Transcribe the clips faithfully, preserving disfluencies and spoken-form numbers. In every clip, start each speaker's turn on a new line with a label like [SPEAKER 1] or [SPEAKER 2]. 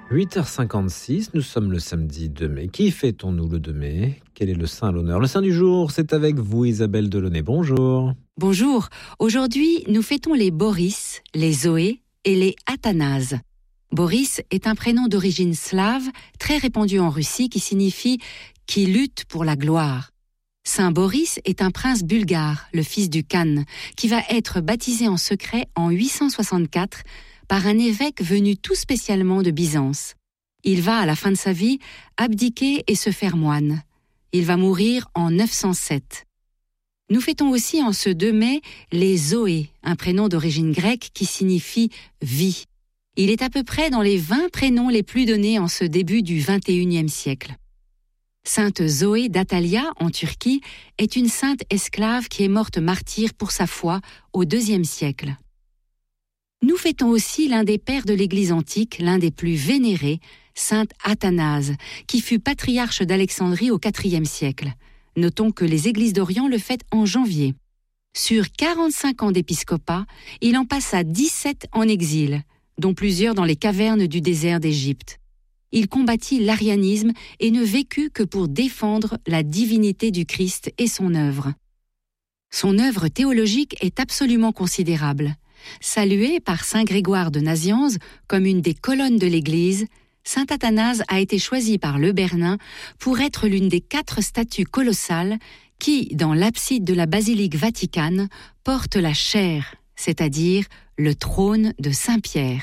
[SPEAKER 1] huit heures cinquante-six, nous sommes le samedi deux mai. Qui fêtons-nous le deux mai ? Quel est le saint à l'honneur ? Le saint du jour, c'est avec vous Isabelle Delaunay. Bonjour.
[SPEAKER 2] Bonjour. Aujourd'hui, nous fêtons les Boris, les Zoé et les Athanase. Boris est un prénom d'origine slave, très répandu en Russie, qui signifie « qui lutte pour la gloire ». Saint Boris est un prince bulgare, le fils du Khan, qui va être baptisé en secret en huit cent soixante-quatre par un évêque venu tout spécialement de Byzance. Il va, à la fin de sa vie, abdiquer et se faire moine. Il va mourir en neuf cent sept. Nous fêtons aussi en ce deux mai les Zoé, un prénom d'origine grecque qui signifie « vie ». Il est à peu près dans les vingt prénoms les plus donnés en ce début du vingt et unième siècle. Sainte Zoé d'Atalia, en Turquie, est une sainte esclave qui est morte martyre pour sa foi au deuxième siècle. Nous fêtons aussi l'un des pères de l'Église antique, l'un des plus vénérés, saint Athanase, qui fut patriarche d'Alexandrie au quatrième siècle. Notons que les églises d'Orient le fêtent en janvier. Sur quarante-cinq ans d'épiscopat, il en passa dix-sept en exil, dont plusieurs dans les cavernes du désert d'Égypte. Il combattit l'arianisme et ne vécut que pour défendre la divinité du Christ et son œuvre. Son œuvre théologique est absolument considérable. Salué par saint Grégoire de Nazianze comme une des colonnes de l'Église, saint Athanase a été choisi par le Bernin pour être l'une des quatre statues colossales qui, dans l'abside de la basilique vaticane, portent la chaire, c'est-à-dire le trône de Saint-Pierre.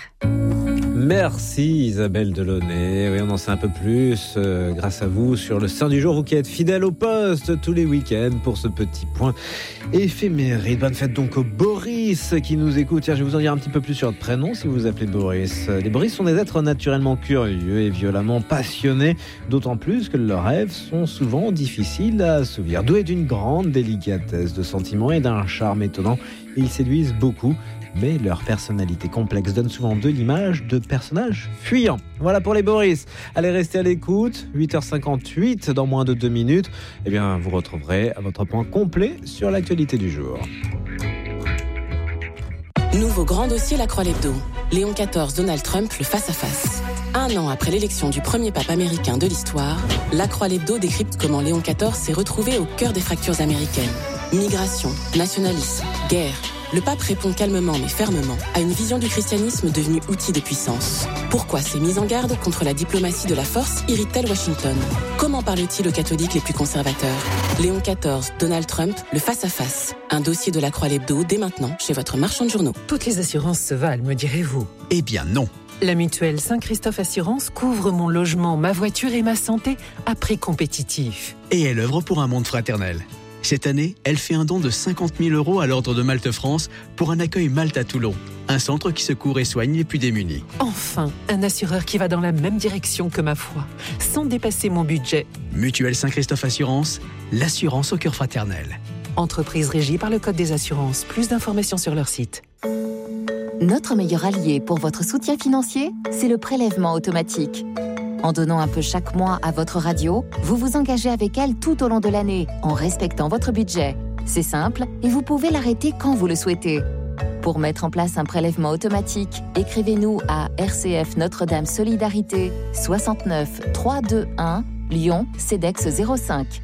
[SPEAKER 1] Merci Isabelle Delaunay. Oui, on en sait un peu plus euh, grâce à vous sur le Saint du jour, vous qui êtes fidèle au poste tous les week-ends pour ce petit point éphéméride. Bonne fête donc au Boris qui nous écoute. Tiens, je vais vous en dire un petit peu plus sur votre prénom si vous vous appelez Boris. Les Boris sont des êtres naturellement curieux et violemment passionnés, d'autant plus que leurs rêves sont souvent difficiles à assouvir. Doués d'une grande délicatesse de sentiments et d'un charme étonnant, ils séduisent beaucoup. Mais leur personnalité complexe donne souvent de l'image de personnages fuyants. Voilà pour les Boris. Allez, restez à l'écoute. huit heures cinquante-huit, dans moins de deux minutes. Eh bien, vous retrouverez votre point complet sur l'actualité du jour.
[SPEAKER 3] Nouveau grand dossier La Croix-Lebdo. Léon quatorze, Donald Trump, le face-à-face. Un an après l'élection du premier pape américain de l'histoire, La Croix-Lebdo décrypte comment Léon quatorze s'est retrouvé au cœur des fractures américaines. Migration, nationalisme, guerre. Le pape répond calmement mais fermement à une vision du christianisme devenue outil de puissance. Pourquoi ces mises en garde contre la diplomatie de la force irritent-elles Washington ? Comment parle-t-il aux catholiques les plus conservateurs ? Léon quatorze, Donald Trump, le face-à-face. Un dossier de La Croix-Lebdo dès maintenant chez votre marchand de journaux.
[SPEAKER 4] Toutes les assurances se valent, me direz-vous ?
[SPEAKER 5] Eh bien non.
[SPEAKER 4] La mutuelle Saint-Christophe Assurance couvre mon logement, ma voiture et ma santé à prix compétitif.
[SPEAKER 5] Et elle œuvre pour un monde fraternel. Cette année, elle fait un don de cinquante mille euros à l'Ordre de Malte France pour un accueil Malte à Toulon, un centre qui secourt et soigne les plus démunis.
[SPEAKER 4] Enfin, un assureur qui va dans la même direction que ma foi, sans dépasser mon budget.
[SPEAKER 5] Mutuelle Saint-Christophe Assurance, l'assurance au cœur fraternel.
[SPEAKER 4] Entreprise régie par le Code des assurances. Plus d'informations sur leur site.
[SPEAKER 6] Notre meilleur allié pour votre soutien financier, c'est le prélèvement automatique. En donnant un peu chaque mois à votre radio, vous vous engagez avec elle tout au long de l'année, en respectant votre budget. C'est simple et vous pouvez l'arrêter quand vous le souhaitez. Pour mettre en place un prélèvement automatique, écrivez-nous à R C F Notre-Dame Solidarité, soixante-neuf trois cent vingt-et-un, Lyon, CEDEX zéro cinq.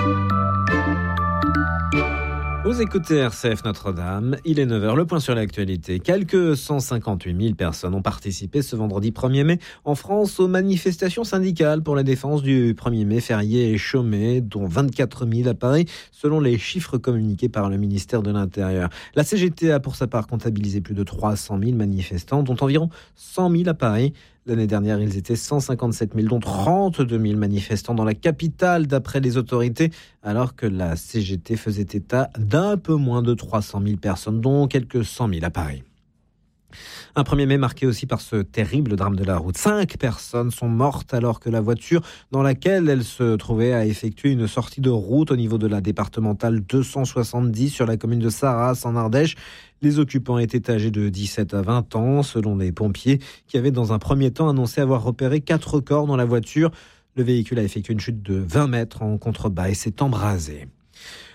[SPEAKER 1] Vous écoutez R C F Notre-Dame, il est neuf heures, le point sur l'actualité. Quelques cent cinquante-huit mille personnes ont participé ce vendredi premier mai en France aux manifestations syndicales pour la défense du premier mai férié et chômé, dont vingt-quatre mille à Paris, selon les chiffres communiqués par le ministère de l'Intérieur. La C G T a pour sa part comptabilisé plus de trois cent mille manifestants, dont environ cent mille à Paris. L'année dernière, ils étaient cent cinquante-sept mille, dont trente-deux mille manifestants dans la capitale, d'après les autorités, alors que la C G T faisait état d'un peu moins de trois cent mille personnes, dont quelques cent mille à Paris. Un premier mai marqué aussi par ce terrible drame de la route. Cinq personnes sont mortes alors que la voiture dans laquelle elles se trouvaient a effectué une sortie de route au niveau de la départementale deux cent soixante-dix sur la commune de Sarras en Ardèche. Les occupants étaient âgés de dix-sept à vingt ans, selon les pompiers, qui avaient dans un premier temps annoncé avoir repéré quatre corps dans la voiture. Le véhicule a effectué une chute de vingt mètres en contrebas et s'est embrasé.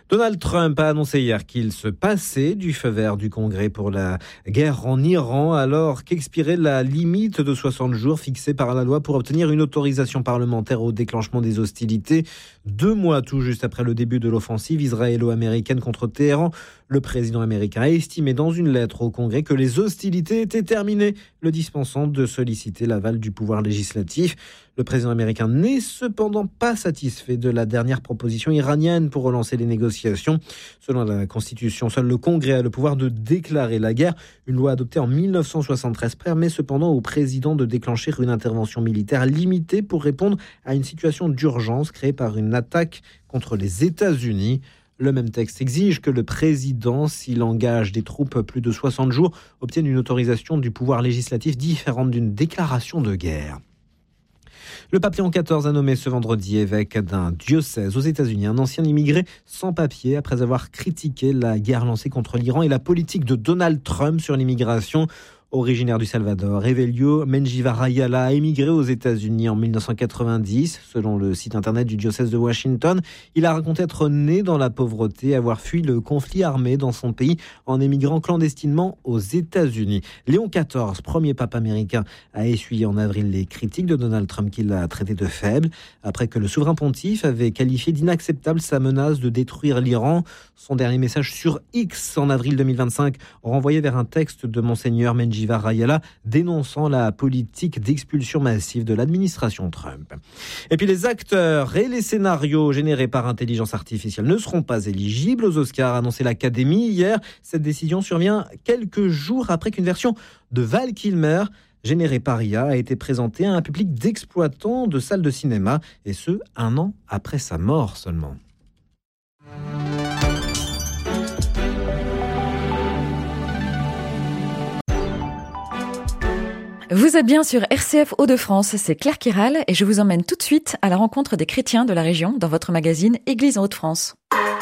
[SPEAKER 1] Donald Trump a annoncé hier qu'il se passait du feu vert du Congrès pour la guerre en Iran, alors qu'expirait la limite de soixante jours fixée par la loi pour obtenir une autorisation parlementaire au déclenchement des hostilités. Deux mois tout juste après le début de l'offensive israélo-américaine contre Téhéran, le président américain a estimé dans une lettre au Congrès que les hostilités étaient terminées, le dispensant de solliciter l'aval du pouvoir législatif. Le président américain n'est cependant pas satisfait de la dernière proposition iranienne pour relancer les négociations. Selon la Constitution, seul le Congrès a le pouvoir de déclarer la guerre. Une loi adoptée en dix-neuf cent soixante-treize permet cependant au président de déclencher une intervention militaire limitée pour répondre à une situation d'urgence créée par une attaque contre les États-Unis. Le même texte exige que le président, s'il engage des troupes plus de soixante jours, obtienne une autorisation du pouvoir législatif différente d'une déclaration de guerre. Le pape Léon quatorze a nommé ce vendredi évêque d'un diocèse aux États-Unis un ancien immigré sans papier après avoir critiqué la guerre lancée contre l'Iran et la politique de Donald Trump sur l'immigration. Originaire du Salvador, Evelio Menjivar-Ayala a émigré aux États-Unis en dix-neuf cent quatre-vingt-dix. Selon le site internet du diocèse de Washington, il a raconté être né dans la pauvreté et avoir fui le conflit armé dans son pays en émigrant clandestinement aux États-Unis. Léon quatorze, premier pape américain, a essuyé en avril les critiques de Donald Trump qu'il a traité de faible, après que le souverain pontife avait qualifié d'inacceptable sa menace de détruire l'Iran. Son dernier message sur X en avril deux mille vingt-cinq renvoyait vers un texte de Monseigneur Menjivar Ayala dénonçant la politique d'expulsion massive de l'administration Trump. Et puis les acteurs et les scénarios générés par intelligence artificielle ne seront pas éligibles aux Oscars, a annoncé l'Académie hier. Cette décision survient quelques jours après qu'une version de Val Kilmer générée par I A a été présentée à un public d'exploitants de salles de cinéma, et ce, un an après sa mort seulement.
[SPEAKER 7] Vous êtes bien sur R C F Hauts-de-France, c'est Claire Kiral et je vous emmène tout de suite à la rencontre des chrétiens de la région dans votre magazine Église en Hauts-de-France.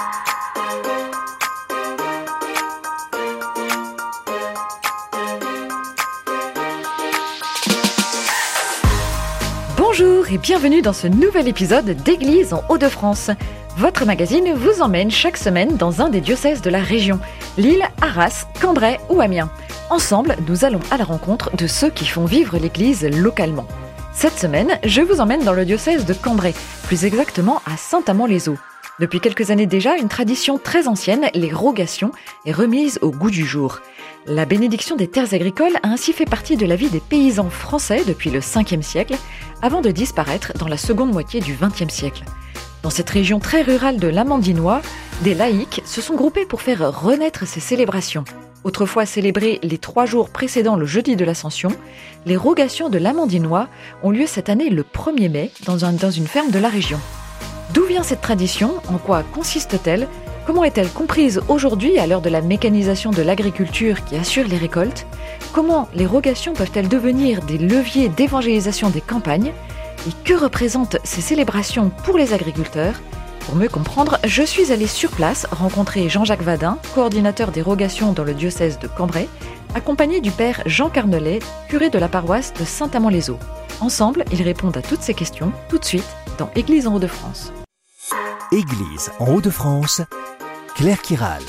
[SPEAKER 7] Bonjour et bienvenue dans ce nouvel épisode d'Église en Hauts-de-France. Votre magazine vous emmène chaque semaine dans un des diocèses de la région, Lille, Arras, Cambrai ou Amiens. Ensemble, nous allons à la rencontre de ceux qui font vivre l'Église localement. Cette semaine, je vous emmène dans le diocèse de Cambrai, plus exactement à Saint-Amand-les-Eaux. Depuis quelques années déjà, une tradition très ancienne, les rogations, est remise au goût du jour. La bénédiction des terres agricoles a ainsi fait partie de la vie des paysans français depuis le cinquième siècle, avant de disparaître dans la seconde moitié du vingtième siècle. Dans cette région très rurale de l'Amandinois, des laïcs se sont groupés pour faire renaître ces célébrations. Autrefois célébrées les trois jours précédant le jeudi de l'Ascension, les rogations de l'Amandinois ont lieu cette année le premier mai dans, un, dans une ferme de la région. D'où vient cette tradition ? En quoi consiste-t-elle ? Comment est-elle comprise aujourd'hui à l'heure de la mécanisation de l'agriculture qui assure les récoltes ? Comment les rogations peuvent-elles devenir des leviers d'évangélisation des campagnes ? Et que représentent ces célébrations pour les agriculteurs ? Pour mieux comprendre, je suis allée sur place rencontrer Jean-Jacques Vadin, coordinateur des rogations dans le diocèse de Cambrai, accompagné du père Jean Carnelet, curé de la paroisse de Saint-Amand-les-Eaux. Ensemble, ils répondent à toutes ces questions tout de suite dans Église en Hauts-de-France.
[SPEAKER 8] Église en Hauts-de-France, Claire Kiral.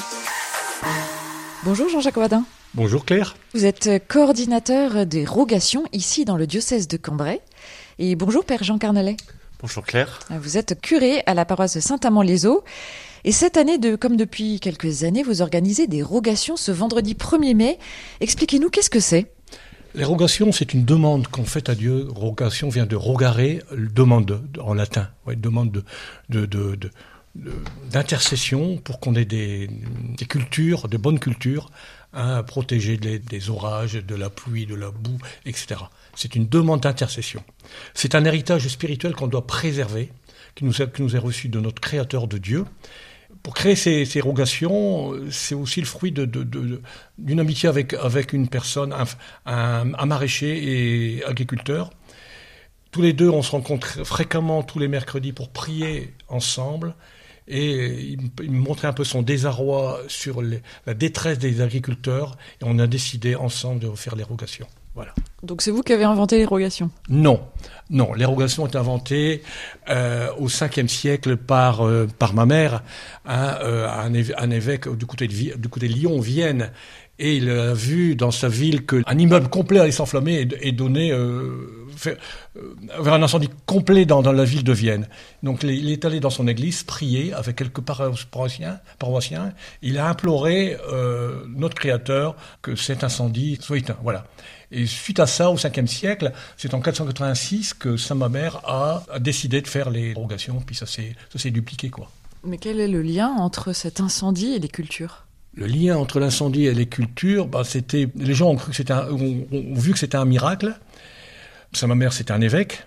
[SPEAKER 7] Bonjour Jean-Jacques Vadin.
[SPEAKER 9] Bonjour Claire.
[SPEAKER 7] Vous êtes coordinateur des rogations ici dans le diocèse de Cambrai. Et bonjour père Jean Carnelet.
[SPEAKER 9] Bonjour Claire.
[SPEAKER 7] Vous êtes curé à la paroisse de Saint-Amand-les-Eaux. Et cette année, de, comme depuis quelques années, vous organisez des rogations ce vendredi premier mai. Expliquez-nous, qu'est-ce que c'est ?
[SPEAKER 9] Les rogations, c'est une demande qu'on fait à Dieu. Rogation vient de rogare, demande en latin, ouais, demande de, de, de, de, de, d'intercession pour qu'on ait des, des cultures, de bonnes cultures, hein, protégées des, des orages, de la pluie, de la boue, et cetera. C'est une demande d'intercession. C'est un héritage spirituel qu'on doit préserver, qui nous, a, qui nous est reçu de notre Créateur de Dieu. Pour créer ces, ces rogations, c'est aussi le fruit de, de, de, d'une amitié avec, avec une personne, un, un, un maraîcher et agriculteur. Tous les deux, on se rencontre fréquemment tous les mercredis pour prier ensemble. Et il, il me montrait un peu son désarroi sur les, la détresse des agriculteurs. Et on a décidé ensemble de faire les rogations. Voilà.
[SPEAKER 7] Donc c'est vous qui avez inventé l'irrigation ?
[SPEAKER 9] Non, non. L'irrigation est inventée euh, au cinquième siècle par euh, par ma mère, hein, euh, un, év- un évêque du côté de Vi- du côté de Lyon, Vienne, et il a vu dans sa ville que un immeuble complet allait s'enflammer et, et donner euh, faire, euh, vers un incendie complet dans, dans la ville de Vienne. Donc il est allé dans son église prier avec quelques paroissiens. paroissiens. Il a imploré euh, notre Créateur que cet incendie soit éteint. Voilà. Et suite à ça, au cinquième siècle, c'est en quatre cent quatre-vingt-six que Saint-Mamère a, a décidé de faire les rogations, puis ça s'est, ça s'est dupliqué, quoi.
[SPEAKER 7] Mais quel est le lien entre cet incendie et les cultures ?
[SPEAKER 9] Le lien entre l'incendie et les cultures, bah, c'était, les gens ont cru que c'était un, ont, ont vu que c'était un miracle. Saint-Mamère, c'était un évêque.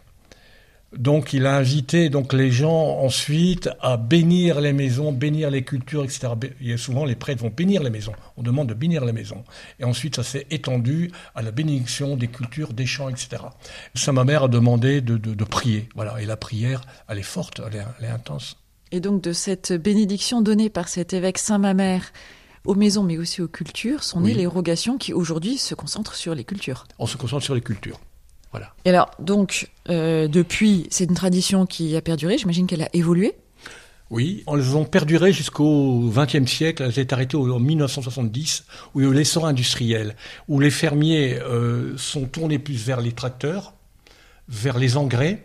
[SPEAKER 9] Donc, il a invité donc les gens ensuite à bénir les maisons, bénir les cultures, et cetera. Il y a souvent, les prêtres vont bénir les maisons. On demande de bénir les maisons. Et ensuite, ça s'est étendu à la bénédiction des cultures, des champs, et cetera. Saint-Mamère a demandé de, de, de prier. Voilà. Et la prière, elle est forte, elle est, elle est intense.
[SPEAKER 7] Et donc, de cette bénédiction donnée par cet évêque Saint-Mamère aux maisons, mais aussi aux cultures, sont nées
[SPEAKER 9] Oui.
[SPEAKER 7] les rogations qui, aujourd'hui, se concentrent sur les cultures.
[SPEAKER 9] On se concentre sur les cultures. Voilà.
[SPEAKER 7] Et alors, donc, euh, depuis, c'est une tradition qui a perduré. J'imagine qu'elle a évolué.
[SPEAKER 9] Oui, elles ont perduré jusqu'au vingtième siècle. Elles étaient arrêtées en mille neuf cent soixante-dix, où il y a eu l'essor industriel, où les fermiers euh, sont tournés plus vers les tracteurs, vers les engrais,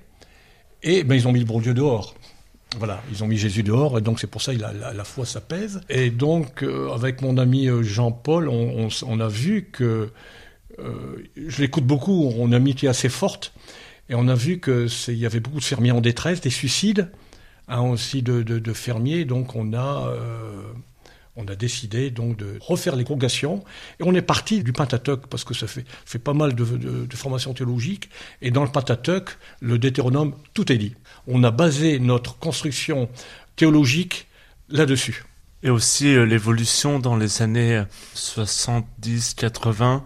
[SPEAKER 9] et ben, ils ont mis le bon Dieu dehors. Voilà, ils ont mis Jésus dehors, et donc c'est pour ça que la, la, la foi s'apaise. Et donc, euh, avec mon ami Jean-Paul, on, on, on a vu que Euh, je l'écoute beaucoup, on a une amitié assez forte, et on a vu qu'il y avait beaucoup de fermiers en détresse, des suicides, hein, aussi de, de, de fermiers, donc on a, euh, on a décidé donc de refaire les rogations, et on est parti du Pentateuque, parce que ça fait, fait pas mal de, de, de formations théologiques, et dans le Pentateuque, le Deutéronome, tout est dit. On a basé notre construction théologique là-dessus.
[SPEAKER 10] Et aussi euh, l'évolution dans les années soixante-dix quatre-vingts,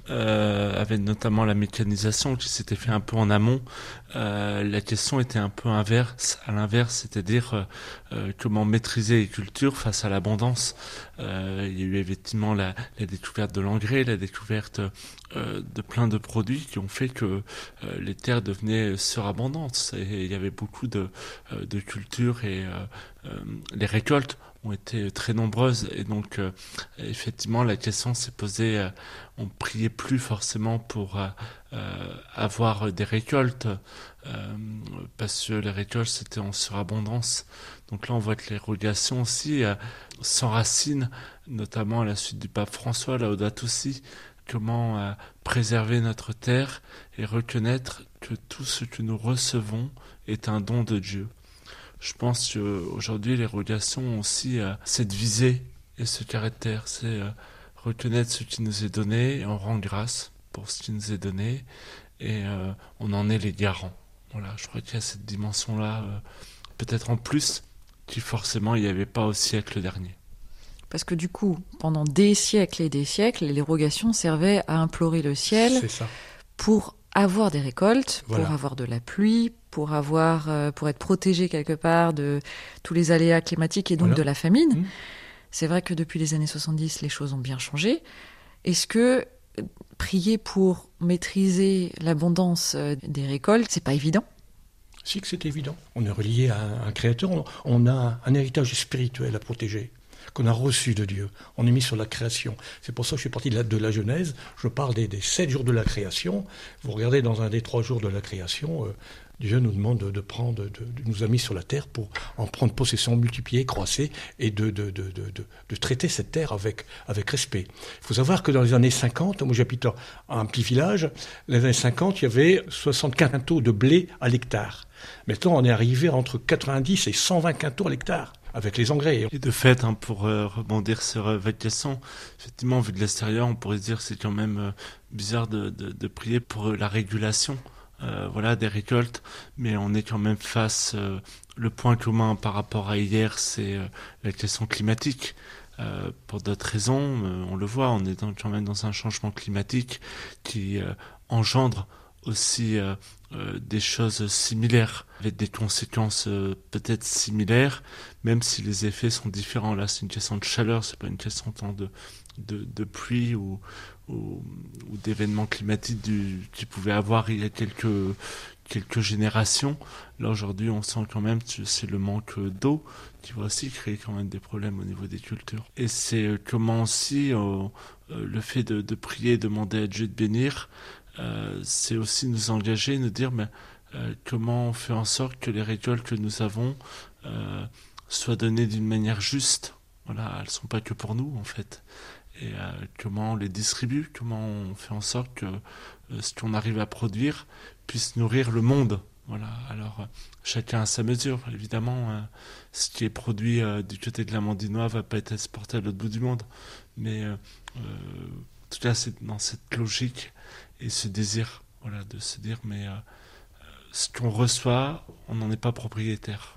[SPEAKER 10] euh, avec notamment la mécanisation qui s'était fait un peu en amont. Euh, la question était un peu inverse, à l'inverse, c'est-à-dire euh, comment maîtriser les cultures face à l'abondance. Euh, il y a eu effectivement la, la découverte de l'engrais, la découverte euh, de plein de produits qui ont fait que euh, les terres devenaient surabondantes. Et il y avait beaucoup de, euh, de cultures et euh, euh, les récoltes ont été très nombreuses, et donc euh, effectivement la question s'est posée, euh, on priait plus forcément pour euh, euh, avoir des récoltes, euh, parce que les récoltes c'était en surabondance. Donc là on voit que les rogations aussi euh, s'enracinent, notamment à la suite du pape François, Laudato Si, comment euh, préserver notre terre et reconnaître que tout ce que nous recevons est un don de Dieu. Je pense qu'aujourd'hui, les rogations ont aussi euh, cette visée et ce caractère, c'est euh, reconnaître ce qui nous est donné, et on rend grâce pour ce qui nous est donné, et euh, on en est les garants. Voilà, je crois qu'il y a cette dimension-là, euh, peut-être en plus, qui forcément il n'y avait pas au siècle dernier.
[SPEAKER 7] Parce que du coup, pendant des siècles et des siècles, les rogations servaient à implorer le ciel
[SPEAKER 9] C'est ça.
[SPEAKER 7] pour avoir des récoltes,
[SPEAKER 9] Voilà.
[SPEAKER 7] pour avoir de la pluie, pour avoir, euh, pour être protégé quelque part de tous les aléas climatiques et donc
[SPEAKER 9] Voilà.
[SPEAKER 7] de la famine.
[SPEAKER 9] Mmh.
[SPEAKER 7] C'est vrai que depuis les années soixante-dix, les choses ont bien changé. Est-ce que euh, prier pour maîtriser l'abondance euh, des récoltes, c'est pas évident ?
[SPEAKER 9] Si que c'est évident. On est relié à un, un créateur, on, on a un, un héritage spirituel à protéger, qu'on a reçu de Dieu. On est mis sur la création. C'est pour ça que je suis parti de la, de la Genèse. Je parle des, des sept jours de la création. Vous regardez dans un des trois jours de la création, euh, Dieu nous demande de, de prendre, de, de nous a mis sur la terre pour en prendre possession, multiplier, croisser et de, de, de, de, de, de traiter cette terre avec, avec respect. Il faut savoir que dans les années cinquante, moi j'habite à un petit village, dans les années cinquante, il y avait soixante-quinze quintaux de blé à l'hectare. Maintenant, on est arrivé entre quatre-vingt-dix et cent vingt quintaux à l'hectare, avec les engrais.
[SPEAKER 10] Et de fait, hein, pour euh, rebondir sur euh, votre question, effectivement, vu de l'extérieur, on pourrait se dire que c'est quand même euh, bizarre de, de, de prier pour euh, la régulation euh, voilà, des récoltes, mais on est quand même face, euh, le point commun par rapport à hier, c'est euh, la question climatique. Euh, pour d'autres raisons, euh, on le voit, on est dans, quand même dans un changement climatique qui euh, engendre aussi euh, euh, des choses similaires, avec des conséquences euh, peut-être similaires, même si les effets sont différents. Là, c'est une question de chaleur, c'est pas une question tant de, de, de pluie ou, ou, ou d'événements climatiques du, qu'il pouvait avoir il y a quelques, quelques générations. Là, aujourd'hui, on sent quand même que c'est le manque d'eau qui va aussi créer quand même des problèmes au niveau des cultures. Et c'est comment aussi euh, le fait de, de prier, demander à Dieu de bénir, euh, c'est aussi nous engager, nous dire mais, euh, comment on fait en sorte que les récoltes que nous avons euh, soient données d'une manière juste. Voilà, elles ne sont pas que pour nous, en fait. Et euh, comment on les distribue, comment on fait en sorte que euh, ce qu'on arrive à produire puisse nourrir le monde. Voilà, alors euh, chacun à sa mesure. Évidemment, euh, ce qui est produit euh, du côté de la Mandinois ne va pas être exporté à l'autre bout du monde. Mais euh, euh, en tout cas, c'est dans cette logique et ce désir, voilà, de se dire, mais euh, ce qu'on reçoit, on n'en est pas propriétaire.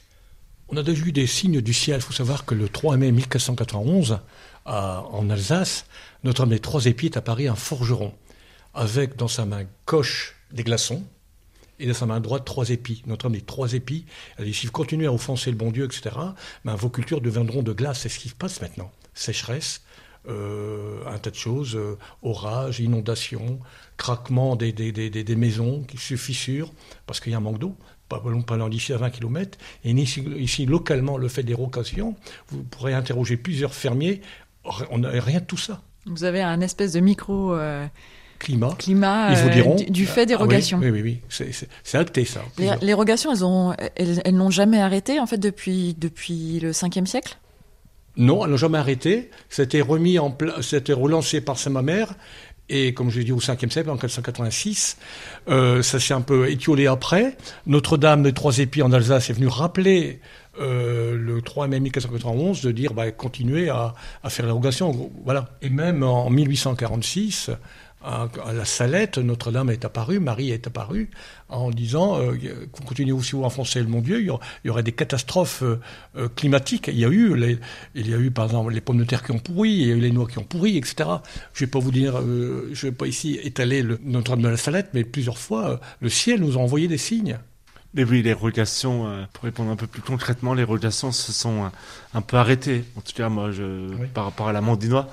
[SPEAKER 9] On a déjà eu des signes du ciel. Il faut savoir que le trois mai mille quatre cent quatre-vingt-onze, à, en Alsace, Notre-Dame des Trois Épis est apparu un forgeron, avec dans sa main gauche des glaçons, et dans sa main droite trois épis. Notre-Dame des Trois Épis, elle dit, si vous continuez à offenser le bon Dieu, et cetera, ben, vos cultures deviendront de glace. C'est ce qui se passe maintenant. Sécheresse, euh, un tas de choses, euh, orage, inondation, craquement des, des, des, des, des maisons qui se fissurent, parce qu'il y a un manque d'eau. Pas loin d'ici à vingt kilomètres. Et ici, ici, localement, le fait des rocations, vous pourrez interroger plusieurs fermiers, on n'a rien de tout ça.
[SPEAKER 7] Vous avez un espèce de micro... Euh...
[SPEAKER 9] Climat,
[SPEAKER 7] Climat
[SPEAKER 9] ils vous diront,
[SPEAKER 7] euh, du, du fait d'érogation.
[SPEAKER 9] Ah oui, oui, oui, oui. C'est, c'est, c'est acté ça.
[SPEAKER 7] Les, l'érogations, elles, ont, elles, elles n'ont jamais arrêté en fait depuis, depuis le cinquième siècle ?
[SPEAKER 9] Non, elles n'ont jamais arrêté. C'était remis en place, c'était relancé par Saint-Mamère. Et comme je l'ai dit au cinquième siècle, en quatre cent quatre-vingt-six, euh, ça s'est un peu étiolé après. Notre-Dame des Trois Épis en Alsace est venue rappeler euh, le trois mai mille quatre cent quatre-vingt-onze de dire bah, continuez à, à faire l'érogation. Voilà. Et même en mille huit cent quarante-six, à, à la Salette, Notre-Dame est apparue, Marie est apparue, en disant euh, continuez aussi à enfoncer le mon Dieu, il y, aura, il y aurait des catastrophes euh, climatiques. Il y a eu, les, il y a eu par exemple les pommes de terre qui ont pourri, il y a eu les noix qui ont pourri, et cetera. Je ne vais pas vous dire, euh, je ne vais pas ici étaler le, Notre-Dame de la Salette, mais plusieurs fois, euh, le ciel nous a envoyé des signes.
[SPEAKER 10] Mais oui, les rogations, euh, pour répondre un peu plus concrètement, les rogations se sont un, un peu arrêtées. En tout cas, moi, je, oui. par rapport à la Mandinois,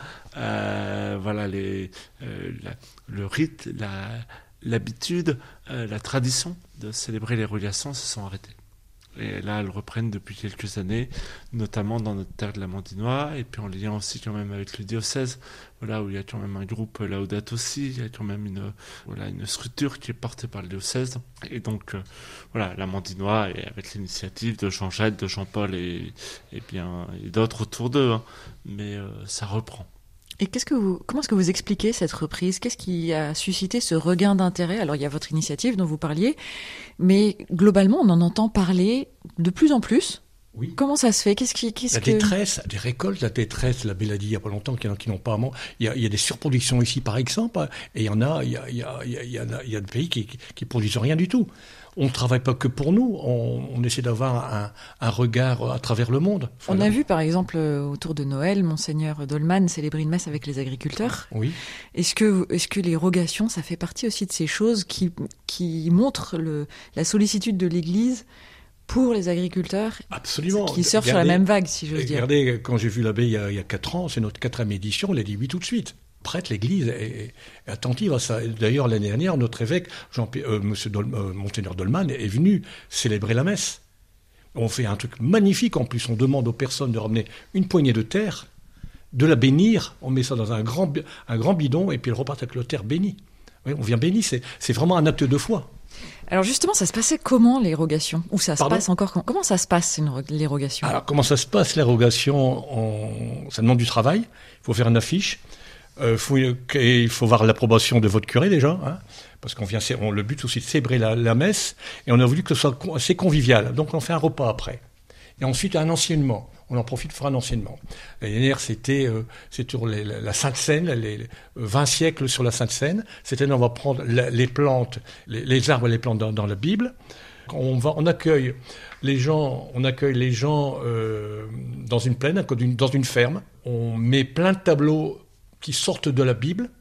[SPEAKER 10] euh, voilà, les, euh, la, le rite, la, l'habitude, euh, la tradition de célébrer les rogations se sont arrêtées. Et là, elles reprennent depuis quelques années, notamment dans notre terre de la Mandinois, et puis en lien aussi quand même avec le diocèse, voilà, où il y a quand même un groupe Laudato aussi, il y a quand même une, voilà, une structure qui est portée par le diocèse. Et donc, euh, voilà, la Mandinois, et avec l'initiative de Jean-Jacques, de Jean-Paul et, et, bien, et d'autres autour d'eux, hein, mais euh, ça reprend.
[SPEAKER 7] Et qu'est-ce que vous, comment est-ce que vous expliquez cette reprise ? Qu'est-ce qui a suscité ce regain d'intérêt ? Alors, il y a votre initiative dont vous parliez, mais globalement, on en entend parler de plus en plus.
[SPEAKER 9] Oui.
[SPEAKER 7] Comment ça se fait ? Qu'est-ce qui, qu'est-ce
[SPEAKER 9] La
[SPEAKER 7] que...
[SPEAKER 9] détresse, des récoltes, la détresse, la Belle a dit il n'y a pas longtemps qu'il y en a qui n'ont pas à manger. Il y a, il y a des surproductions ici, par exemple, et il y en a, il y a, il y a, il y a, il y a, il y a des pays qui, qui produisent rien du tout. On ne travaille pas que pour nous, on, on essaie d'avoir un, un regard à travers le monde.
[SPEAKER 7] Voilà. On a vu par exemple autour de Noël, Monseigneur Dolman célébrer une messe avec les agriculteurs.
[SPEAKER 9] Oui.
[SPEAKER 7] Est-ce que, est-ce que les rogations, ça fait partie aussi de ces choses qui, qui montrent le, la sollicitude de l'Église pour les agriculteurs ?
[SPEAKER 9] Absolument.
[SPEAKER 7] Qui surfent sur la même vague, si j'ose dire.
[SPEAKER 9] Regardez, quand j'ai vu l'abbé il y a, il y a quatre ans, c'est notre quatrième édition, elle a dit oui tout de suite. Prête, l'Église est, est attentive à ça. D'ailleurs, l'année dernière, notre évêque, Jean, euh, Monsieur Dol, euh, Monseigneur Dolman, est venu célébrer la messe. On fait un truc magnifique. En plus, on demande aux personnes de ramener une poignée de terre, de la bénir. On met ça dans un grand, un grand bidon et puis elle repart avec la terre bénie. Oui, on vient bénir. C'est, c'est vraiment un acte de foi.
[SPEAKER 7] Alors justement, ça se passait comment l'érogation ? Ou ça se
[SPEAKER 9] Pardon ?
[SPEAKER 7] passe encore ? Comment ça se passe une, l'érogation ?
[SPEAKER 9] Alors comment ça se passe l'érogation ? on... Ça demande du travail. Il faut faire une affiche. Euh, faut, il faut voir l'approbation de votre curé déjà, hein, parce qu'on vient, on, le but aussi de célébrer la, la messe, et on a voulu que ce soit assez convivial. Donc on fait un repas après. Et ensuite un enseignement. On en profite pour faire un enseignement. L'année dernière, c'était, euh, c'était sur les, la, la Sainte Seine, les, les vingt siècles sur la Sainte Seine. Cette année, on va prendre la, les plantes, les, les arbres et les plantes dans, dans la Bible. On, va, on accueille les gens, on accueille les gens euh, dans une plaine, dans une ferme. On met plein de tableaux qui sortent de la Bible,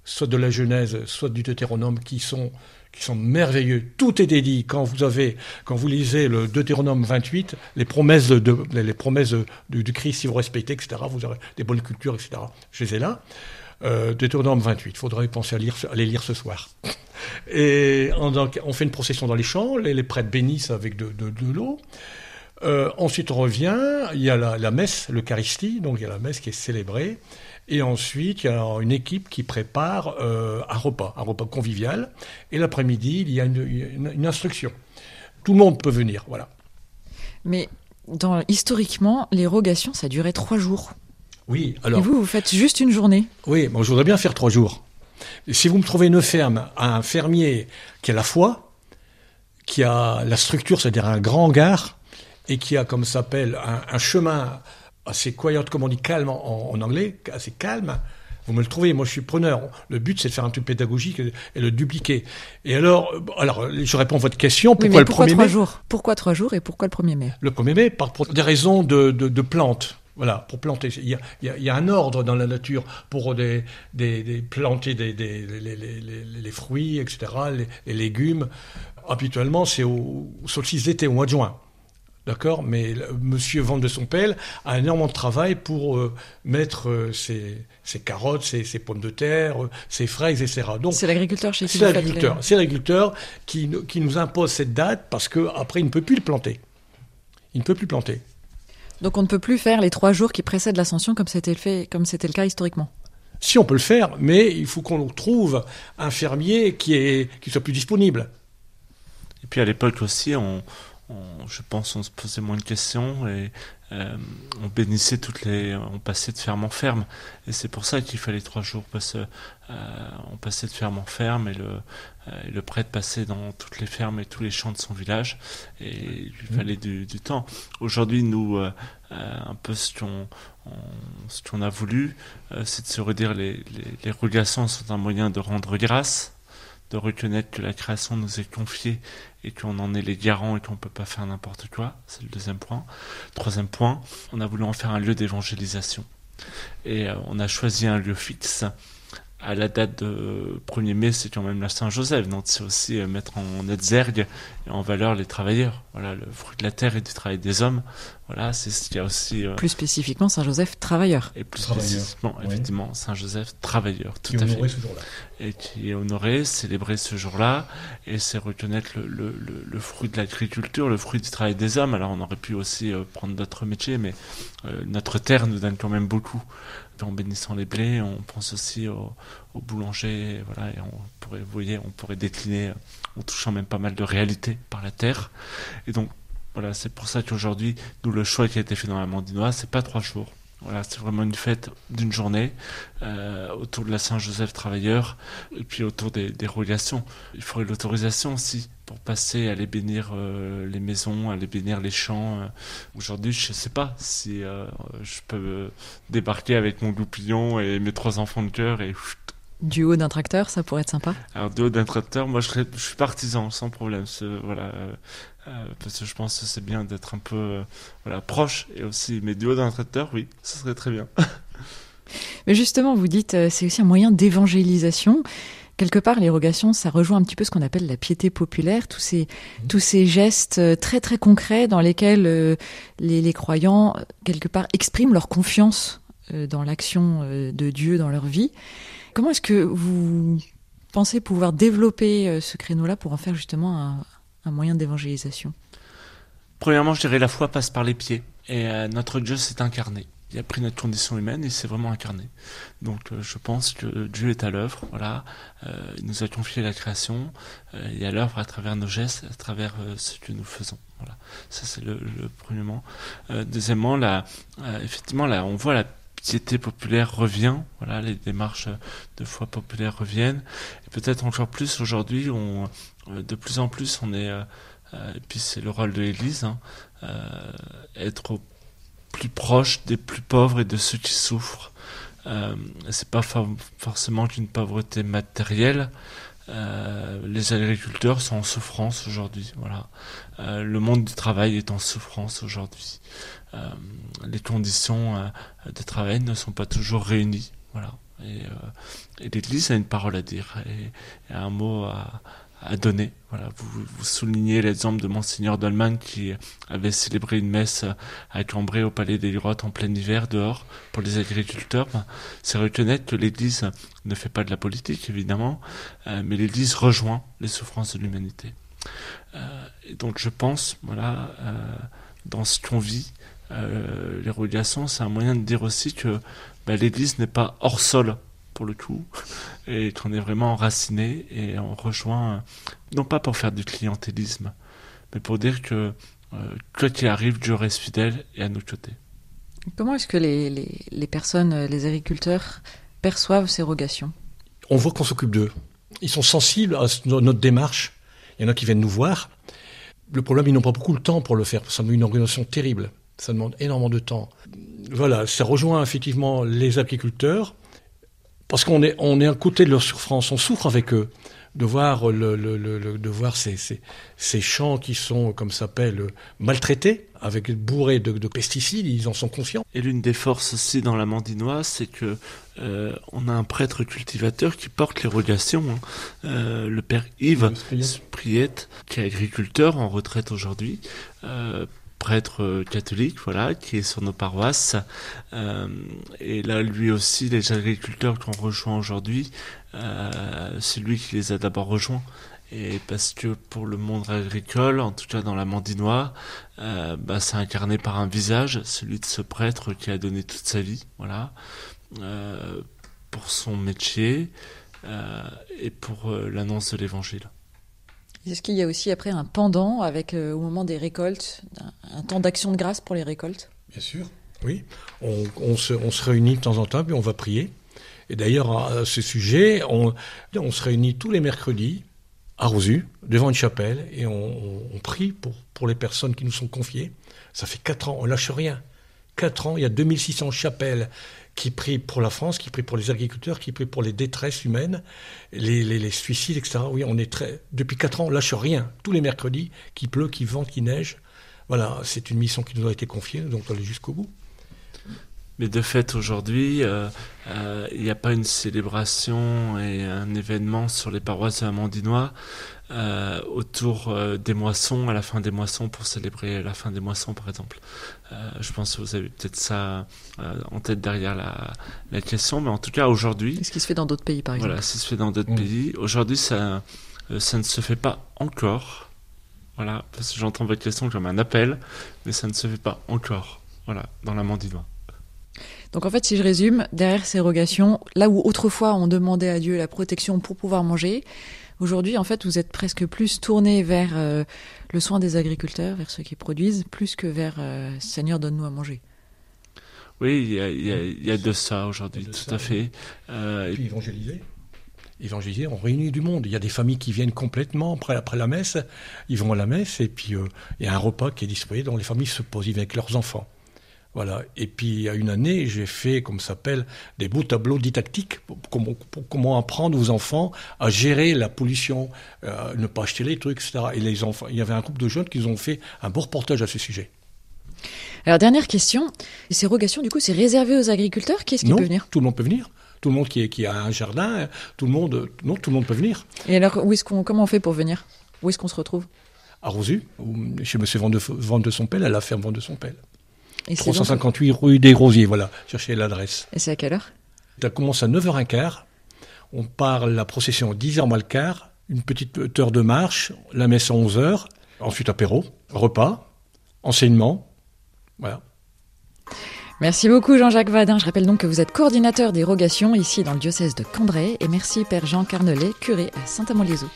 [SPEAKER 9] soit de la Genèse, soit du Deutéronome, qui sont qui sont merveilleux. Tout est dédié. Quand vous avez, quand vous lisez le Deutéronome vingt-huit, les promesses de, les promesses de, de, du Christ, si vous respectez, et cetera, vous aurez des bonnes cultures, et cetera. Je les ai là. Euh, Deutéronome vingt-huit. Il faudrait penser à lire, à les lire ce soir. Et on, on fait une procession dans les champs. Les, les prêtres bénissent avec de, de, de l'eau. Euh, ensuite, on revient. Il y a la, la messe, l'Eucharistie. Donc, il y a la messe qui est célébrée. Et ensuite, il y a une équipe qui prépare euh, un repas, un repas convivial. Et l'après-midi, il y a une, une, une instruction. Tout le monde peut venir, voilà.
[SPEAKER 7] Mais dans, historiquement, les rogations, ça durait trois jours.
[SPEAKER 9] Oui, alors...
[SPEAKER 7] Et vous, vous faites juste une journée.
[SPEAKER 9] Oui, bon, je voudrais bien faire trois jours. Si vous me trouvez une ferme, un fermier qui a la foi, qui a la structure, c'est-à-dire un grand hangar, et qui a, comme ça s'appelle, un, un chemin... assez quiet, comme on dit calme en, en anglais, assez calme, vous me le trouvez, moi je suis preneur. Le but c'est de faire un truc pédagogique et, et le dupliquer. Et alors, alors, je réponds à votre question, pourquoi, oui, mais pourquoi le premier mai
[SPEAKER 7] jours Pourquoi trois jours et pourquoi le premier mai
[SPEAKER 9] Le premier mai, par, pour des raisons de, de, de plantes. Voilà, pour planter. Il y, a, il, y a, il y a un ordre dans la nature pour des, des, des planter des, des, les, les, les, les fruits, et cetera, les, les légumes. Habituellement, c'est au, au solstice d'été, au mois de juin. D'accord, mais Monsieur Van de Sompel a énormément de travail pour euh, mettre euh, ses, ses carottes, ses, ses pommes de terre, euh, ses fraises, et cetera. Donc
[SPEAKER 7] c'est l'agriculteur chez qui
[SPEAKER 9] c'est
[SPEAKER 7] vous
[SPEAKER 9] l'agriculteur,
[SPEAKER 7] faites les...
[SPEAKER 9] c'est l'agriculteur qui, qui nous impose cette date parce que après il ne peut plus le planter. Il ne peut plus planter.
[SPEAKER 7] Donc on ne peut plus faire les trois jours qui précèdent l'ascension comme c'était le fait, comme c'était le cas historiquement.
[SPEAKER 9] Si on peut le faire, mais il faut qu'on trouve un fermier qui est qui soit plus disponible.
[SPEAKER 10] Et puis à l'époque aussi, on On, je pense on se posait moins de questions et euh, on bénissait toutes les, on passait de ferme en ferme et c'est pour ça qu'il fallait trois jours parce que euh, on passait de ferme en ferme et le, euh, et le prêtre passait dans toutes les fermes et tous les champs de son village et il lui fallait du, du temps. Aujourd'hui, nous, euh, un peu ce qu'on, on, ce qu'on a voulu, euh, c'est de se redire les, les, les rogations sont un moyen de rendre grâce, de reconnaître que la création nous est confiée et qu'on en est les garants et qu'on ne peut pas faire n'importe quoi. C'est le deuxième point. Troisième point, on a voulu en faire un lieu d'évangélisation. Et euh, on a choisi un lieu fixe. À la date de premier mai, c'est quand même la Saint-Joseph. Donc c'est aussi euh, mettre en exergue et en valeur les travailleurs. Voilà, le fruit de la terre et du travail des hommes. Voilà, c'est ce qu'il y a aussi... Euh,
[SPEAKER 7] plus spécifiquement, Saint-Joseph, travailleur.
[SPEAKER 10] Et plus
[SPEAKER 9] travailleur.
[SPEAKER 10] spécifiquement, ouais. Effectivement, Saint-Joseph, travailleur. Tout
[SPEAKER 9] qui
[SPEAKER 10] à
[SPEAKER 9] est honoré
[SPEAKER 10] fait.
[SPEAKER 9] ce jour-là.
[SPEAKER 10] Et qui est honoré, célébré ce jour-là. Et c'est reconnaître le, le, le, le fruit de l'agriculture, le fruit du travail des hommes. Alors on aurait pu aussi euh, prendre d'autres métiers, mais euh, notre terre nous donne quand même beaucoup. En bénissant les blés, on pense aussi au, au boulanger, voilà, et on pourrait, vous voyez, on pourrait décliner en touchant même pas mal de réalités par la terre. Et donc, voilà, c'est pour ça qu'aujourd'hui, nous, le choix qui a été fait dans la Mandinoise, c'est pas trois jours. Voilà, c'est vraiment une fête d'une journée euh, autour de la Saint-Joseph travailleur et puis autour des, des rogations. Il faudrait l'autorisation aussi pour passer, aller bénir euh, les maisons, aller bénir les champs. Aujourd'hui, je ne sais pas si euh, je peux euh, débarquer avec mon goupillon et mes trois enfants de cœur et...
[SPEAKER 7] Du haut d'un tracteur, ça pourrait être sympa.
[SPEAKER 10] Alors, du haut d'un tracteur, moi, je, serais, je suis partisan, sans problème. C'est, voilà, euh, euh, parce que je pense que c'est bien d'être un peu euh, voilà, proche, et aussi, mais du haut d'un tracteur, oui, ce serait très bien.
[SPEAKER 7] Mais justement, vous dites, euh, c'est aussi un moyen d'évangélisation. Quelque part, les rogations, ça rejoint un petit peu ce qu'on appelle la piété populaire, tous ces, mmh. tous ces gestes très, très concrets dans lesquels euh, les, les croyants, quelque part, expriment leur confiance euh, dans l'action euh, de Dieu dans leur vie. Comment est-ce que vous pensez pouvoir développer ce créneau-là pour en faire justement un, un moyen d'évangélisation ?
[SPEAKER 10] Premièrement, je dirais la foi passe par les pieds. Et euh, notre Dieu s'est incarné. Il a pris notre condition humaine et s'est vraiment incarné. Donc euh, je pense que Dieu est à l'œuvre. Voilà, euh, il nous a confié la création. Euh, il est à l'œuvre à travers nos gestes, à travers euh, ce que nous faisons. Voilà, ça c'est le, le premièrement. Euh, deuxièmement, là, euh, effectivement, là, on voit la piété populaire revient, voilà, les démarches de foi populaire reviennent, et peut-être encore plus aujourd'hui, on, de plus en plus, on est, euh, et puis c'est le rôle de l'Église, hein, euh, être au plus proche des plus pauvres et de ceux qui souffrent. Euh, c'est pas for- forcément qu'une pauvreté matérielle. Euh, les agriculteurs sont en souffrance aujourd'hui, voilà. Euh, le monde du travail est en souffrance aujourd'hui. Euh, les conditions euh, de travail ne sont pas toujours réunies, voilà. Et, euh, et l'Église a une parole à dire et, et un mot à, à donner. Voilà, vous, vous soulignez l'exemple de Monseigneur Dolman qui avait célébré une messe à Cambrai au Palais des Grottes en plein hiver dehors pour les agriculteurs. Ben, c'est reconnaître que l'Église ne fait pas de la politique évidemment, euh, mais l'Église rejoint les souffrances de l'humanité. Euh, et donc je pense, voilà, euh, dans ce qu'on vit, euh, l'érogation, c'est un moyen de dire aussi que ben, l'Église n'est pas hors sol pour le coup, et qu'on est vraiment enraciné et on rejoint, non pas pour faire du clientélisme, mais pour dire que euh, quoi qu'il arrive, Dieu reste fidèle et à nos côtés.
[SPEAKER 7] Comment est-ce que les, les, les personnes, les agriculteurs, perçoivent ces rogations ?
[SPEAKER 9] On voit qu'on s'occupe d'eux. Ils sont sensibles à notre démarche. Il y en a qui viennent nous voir. Le problème, ils n'ont pas beaucoup de temps pour le faire. Ça demande une organisation terrible. Ça demande énormément de temps. Voilà, ça rejoint effectivement les agriculteurs. Parce qu'on est, on est à côté de leur souffrance, on souffre avec eux, de voir, le, le, le, de voir ces, ces, ces champs qui sont, comme ça s'appelle, maltraités, avec bourrés de, de pesticides, ils en sont conscients.
[SPEAKER 10] Et l'une des forces aussi dans la Mandinoise, c'est que euh, on a un prêtre cultivateur qui porte les rogations, hein. euh, le père Yves Spriette, qui est agriculteur en retraite aujourd'hui, euh, prêtre catholique, voilà, qui est sur nos paroisses. Euh, et là, lui aussi, les agriculteurs qu'on rejoint aujourd'hui, euh, c'est lui qui les a d'abord rejoints. Et parce que pour le monde agricole, en tout cas dans la Mandinois, euh, bah, c'est incarné par un visage, celui de ce prêtre qui a donné toute sa vie, voilà, euh, pour son métier euh, et pour euh, l'annonce de l'Évangile.
[SPEAKER 7] Est-ce qu'il y a aussi après un pendant avec euh, au moment des récoltes, un, un temps d'action de grâce pour les récoltes ?
[SPEAKER 9] Bien sûr, oui. On, on, se, on se réunit de temps en temps et on va prier. Et d'ailleurs, à ce sujet, on, on se réunit tous les mercredis à Rosu, devant une chapelle, et on, on, on prie pour, pour les personnes qui nous sont confiées. Ça fait quatre ans, on ne lâche rien. Quatre ans, il y a deux mille six cents chapelles qui prient pour la France, qui prient pour les agriculteurs, qui prient pour les détresses humaines, les, les, les suicides, et cetera. Oui, on est très... Depuis quatre ans, on ne lâche rien. Tous les mercredis, qu'il pleut, qu'il vente, qu'il neige. Voilà, c'est une mission qui nous a été confiée, donc on va aller jusqu'au bout.
[SPEAKER 10] Mais de fait, aujourd'hui, il euh, n'y euh, a pas une célébration et un événement sur les paroisses de la Mandinois euh, autour euh, des moissons, à la fin des moissons, pour célébrer la fin des moissons, par exemple. Euh, je pense que vous avez peut-être ça euh, en tête derrière la, la question, mais en tout cas, aujourd'hui...
[SPEAKER 7] Ce qui se fait dans d'autres pays, par exemple.
[SPEAKER 10] Voilà, ce qui se fait dans d'autres mmh. pays. Aujourd'hui, ça, euh, ça ne se fait pas encore. Voilà, parce que j'entends votre question comme un appel, mais ça ne se fait pas encore, voilà, dans la Mandinois.
[SPEAKER 7] Donc en fait, si je résume, derrière ces rogations, là où autrefois on demandait à Dieu la protection pour pouvoir manger, aujourd'hui, en fait, vous êtes presque plus tourné vers euh, le soin des agriculteurs, vers ceux qui produisent, plus que vers euh, « Seigneur, donne-nous à manger ».
[SPEAKER 10] Oui, il y a, il y a, il y a de ça aujourd'hui, tout
[SPEAKER 9] ça,
[SPEAKER 10] à fait.
[SPEAKER 9] Euh, et puis évangéliser. Évangéliser, on réunit du monde. Il y a des familles qui viennent complètement après, après la messe, ils vont à la messe, et puis euh, il y a un repas qui est distribué, dont les familles se posent, ils viennent avec leurs enfants. Voilà. Et puis, il y a une année, j'ai fait, comme ça s'appelle, des beaux tableaux didactiques pour, pour, pour comment apprendre aux enfants à gérer la pollution, euh, ne pas acheter les trucs, et cetera. Et les enfants, il y avait un groupe de jeunes qui ont fait un beau reportage à ce sujet.
[SPEAKER 7] Alors, dernière question. Ces rogations, du coup, c'est réservé aux agriculteurs ? Qui est-ce qui
[SPEAKER 9] non,
[SPEAKER 7] peut venir ?
[SPEAKER 9] Tout le monde peut venir. Tout le monde qui, est, qui a un jardin, tout le monde, non, tout le monde peut venir.
[SPEAKER 7] Et alors, où est-ce qu'on, comment on fait pour venir ? Où est-ce qu'on se retrouve ?
[SPEAKER 9] À Rosu, chez M. Van de, Van de Sompel, à la ferme Van de Sompel.
[SPEAKER 7] Et
[SPEAKER 9] trois cent cinquante-huit rue des Grosiers, voilà, cherchez l'adresse.
[SPEAKER 7] Et c'est à quelle heure ?
[SPEAKER 9] Ça commence à neuf heures quinze, on part la procession à dix heures moins le quart, une petite heure de marche, la messe à onze heures, ensuite apéro, repas, enseignement, voilà.
[SPEAKER 7] Merci beaucoup Jean-Jacques Vadin. Je rappelle donc que vous êtes coordinateur des rogations ici dans le diocèse de Cambrai. Et merci Père Jean Carnelet, curé à Saint-Amand-les-Eaux.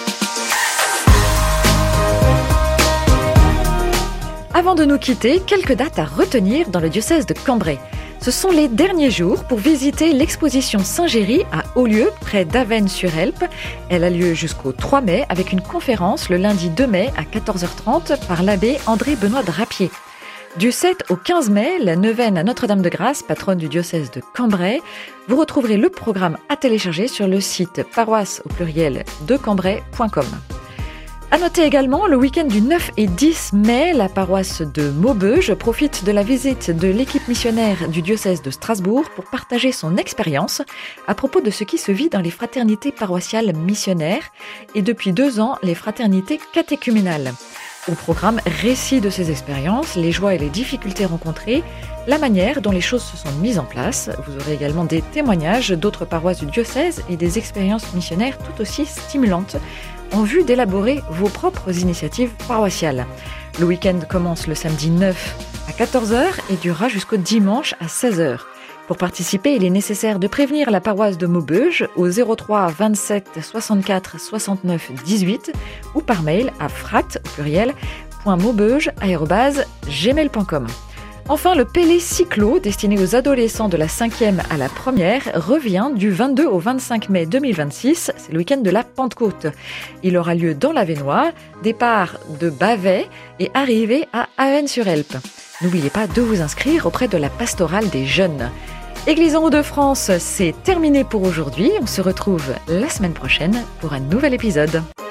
[SPEAKER 2] Avant de nous quitter, quelques dates à retenir dans le diocèse de Cambrai. Ce sont les derniers jours pour visiter l'exposition Saint-Géry à Aulieu, près d'Avesnes-sur-Helpe. Elle a lieu jusqu'au trois mai avec une conférence le lundi deux mai à quatorze heures trente par l'abbé André-Benoît Drapier. Du sept au quinze mai, la neuvaine à Notre-Dame-de-Grâce, patronne du diocèse de Cambrai. Vous retrouverez le programme à télécharger sur le site paroisse au pluriel de cambrai point com.
[SPEAKER 7] À noter également, le week-end du neuf et dix mai, la paroisse de Maubeuge profite de la visite de l'équipe missionnaire du diocèse de Strasbourg pour partager son expérience à propos de ce qui se vit dans les fraternités paroissiales missionnaires et depuis deux ans, les fraternités catéchuménales. Au programme, récit de ces expériences, les joies et les difficultés rencontrées, la manière dont les choses se sont mises en place. Vous aurez également des témoignages d'autres paroisses du diocèse et des expériences missionnaires tout aussi stimulantes en vue d'élaborer vos propres initiatives paroissiales. Le week-end commence le samedi neuf à quatorze heures et durera jusqu'au dimanche à seize heures. Pour participer, il est nécessaire de prévenir la paroisse de Maubeuge au zéro trois vingt-sept soixante-quatre soixante-neuf dix-huit ou par mail à frat au pluriel .maubeuge arobase gmail point com. Enfin, le Pélé Cyclo, destiné aux adolescents de la cinquième à la première, revient du vingt-deux au vingt-cinq mai deux mille vingt-six. C'est le week-end de la Pentecôte. Il aura lieu dans l'Avesnois, départ de Bavay et arrivée à Avennes-sur-Helpe. N'oubliez pas de vous inscrire auprès de la pastorale des jeunes. Église en Hauts-de-France, c'est terminé pour aujourd'hui. On se retrouve la semaine prochaine pour un nouvel épisode.